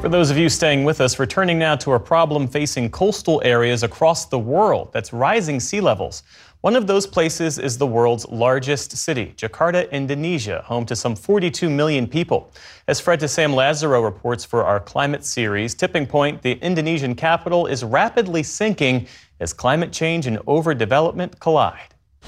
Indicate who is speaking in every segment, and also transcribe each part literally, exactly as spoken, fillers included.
Speaker 1: For those of you staying with us, returning now to a problem facing coastal areas across the world. That's rising sea levels. One of those places is the world's largest city, Jakarta, Indonesia, home to some forty-two million people. As Fred to Sam Lazaro reports for our climate series, Tipping Point, the Indonesian capital, is rapidly sinking as climate change and overdevelopment collide.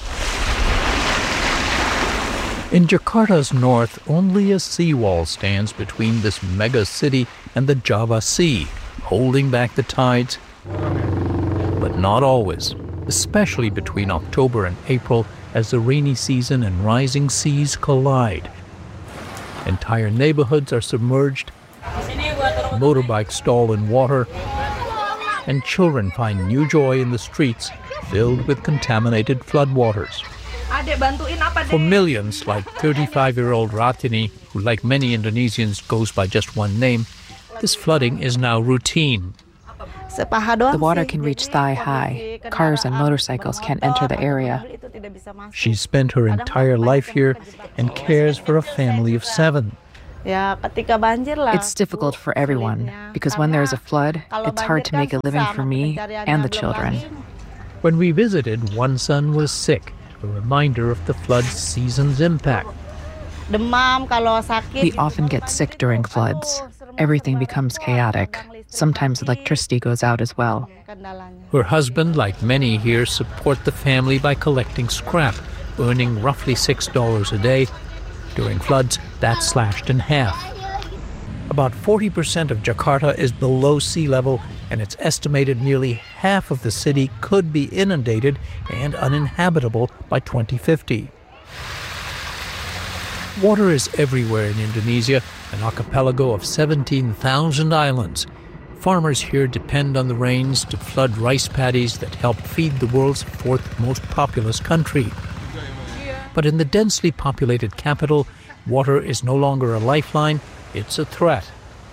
Speaker 2: In Jakarta's north, only a seawall stands between this mega city and the Java Sea, holding back the tides, but not always, especially between October and April as the rainy season and rising seas collide. Entire neighborhoods are submerged, motorbikes stall in water, and children find new joy in the streets filled with contaminated floodwaters. For millions like thirty-five-year-old Ratini, who like many Indonesians goes by just one name, this flooding is now routine.
Speaker 3: The water can reach thigh-high. Cars and motorcycles can't enter the area.
Speaker 2: She's spent her entire life here and cares for a family of seven.
Speaker 3: It's difficult for everyone, because when there is a flood, it's hard to make a living for me and the children.
Speaker 2: When we visited, one son was sick, a reminder of the flood season's impact.
Speaker 3: We often get sick during floods. Everything becomes chaotic. Sometimes electricity goes out as well.
Speaker 2: Her husband, like many here, support the family by collecting scrap, earning roughly six dollars a day. During floods, that's slashed in half. About forty percent of Jakarta is below sea level, and it's estimated nearly half of the city could be inundated and uninhabitable by twenty fifty. Water is everywhere in Indonesia, an archipelago of seventeen thousand islands. Farmers here depend on the rains to flood rice paddies that help feed the world's fourth most populous country. But in the densely populated capital, water is no longer a lifeline, it's a threat.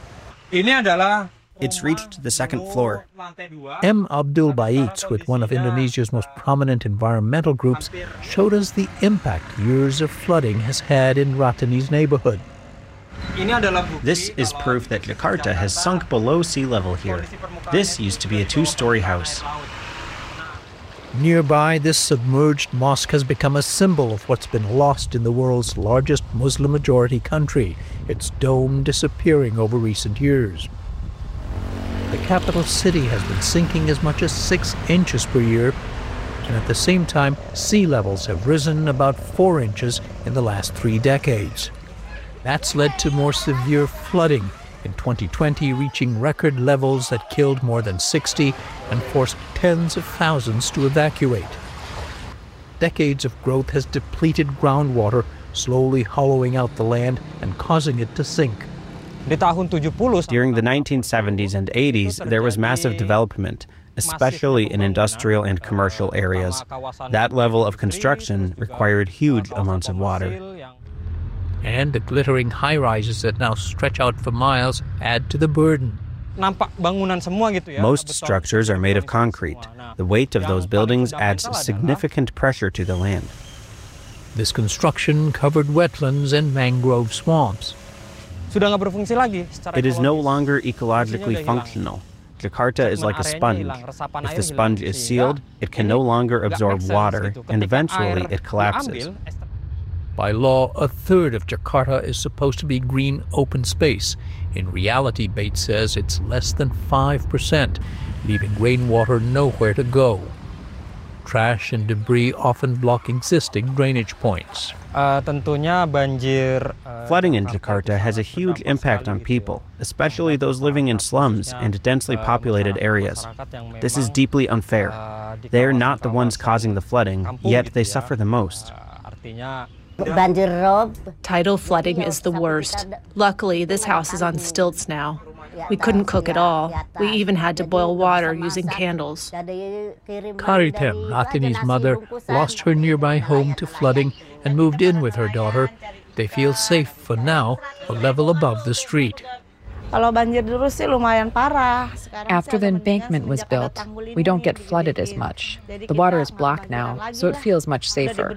Speaker 4: It's reached the second floor.
Speaker 2: M. Abdul Baits, with one of Indonesia's most prominent environmental groups, showed us the impact years of flooding has had in Ratini's neighborhood.
Speaker 4: This is proof that Jakarta has sunk below sea level here. This used to be a two-story house.
Speaker 2: Nearby, this submerged mosque has become a symbol of what's been lost in the world's largest Muslim-majority country, its dome disappearing over recent years. The capital city has been sinking as much as six inches per year, and at the same time, sea levels have risen about four inches in the last three decades. That's led to more severe flooding, in twenty twenty reaching record levels that killed more than sixty and forced tens of thousands to evacuate. Decades of growth has depleted groundwater, slowly hollowing out the land and causing it to sink.
Speaker 4: During the nineteen seventies and eighties, there was massive development, especially in industrial and commercial areas. That level of construction required huge amounts of water.
Speaker 2: And the glittering high-rises that now stretch out for miles add to the burden.
Speaker 4: Most structures are made of concrete. The weight of those buildings adds significant pressure to the land.
Speaker 2: This construction covered wetlands and mangrove swamps.
Speaker 4: It is no longer ecologically functional. Jakarta is like a sponge. If the sponge is sealed, it can no longer absorb water, and eventually it collapses.
Speaker 2: By law, a third of Jakarta is supposed to be green open space. In reality, Bates says it's less than five percent, leaving rainwater nowhere to go. Trash and debris often block existing drainage points.
Speaker 4: Flooding in Jakarta has a huge impact on people, especially those living in slums and densely populated areas. This is deeply unfair. They are not the ones causing the flooding, yet they suffer the most.
Speaker 5: Tidal flooding is the worst. Luckily, this house is on stilts now. We couldn't cook at all. We even had to boil water using candles.
Speaker 2: Karitem, Ratini's mother, lost her nearby home to flooding and moved in with her daughter. They feel safe for now, a level above the street.
Speaker 3: After the embankment was built, we don't get flooded as much. The water is blocked now, so it feels much safer.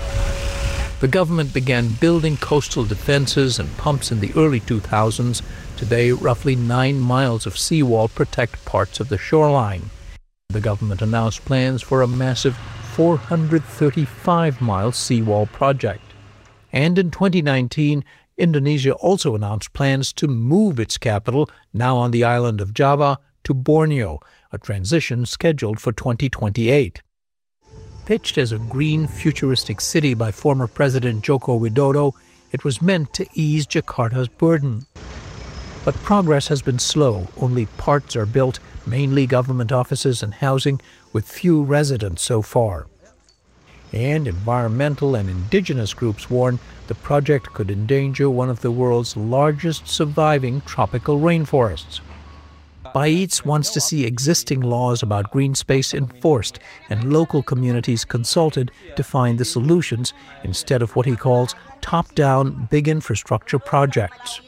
Speaker 2: The government began building coastal defenses and pumps in the early two thousands, Today, roughly nine miles of seawall protect parts of the shoreline. The government announced plans for a massive four hundred thirty-five mile seawall project. And in twenty nineteen, Indonesia also announced plans to move its capital, now on the island of Java, to Borneo, a transition scheduled for twenty twenty-eight. Pitched as a green, futuristic city by former President Joko Widodo, it was meant to ease Jakarta's burden. But progress has been slow. Only parts are built, mainly government offices and housing, with few residents so far. And environmental and indigenous groups warn the project could endanger one of the world's largest surviving tropical rainforests. Baitz wants to see existing laws about green space enforced and local communities consulted to find the solutions instead of what he calls top-down big infrastructure projects.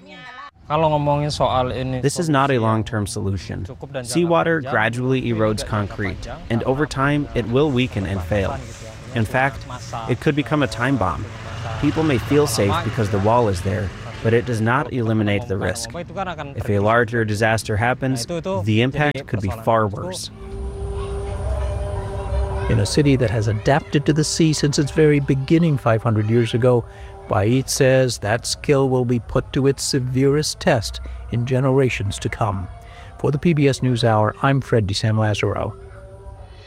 Speaker 4: This is not a long-term solution. Seawater gradually erodes concrete, and over time it will weaken and fail. In fact, it could become a time bomb. People may feel safe because the wall is there, but it does not eliminate the risk. If a larger disaster happens, the impact could be far worse.
Speaker 2: In a city that has adapted to the sea since its very beginning five hundred years ago, Baitz says that skill will be put to its severest test in generations to come. For the P B S NewsHour, I'm Fred DeSam Lazaro.